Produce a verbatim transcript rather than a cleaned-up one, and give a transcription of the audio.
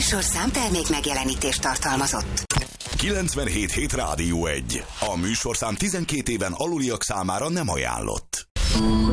műsorszám termék megjelenítést tartalmazott. kilencvenhét hét Rádió egy. A műsorszám tizenkét éven aluliak számára nem ajánlott.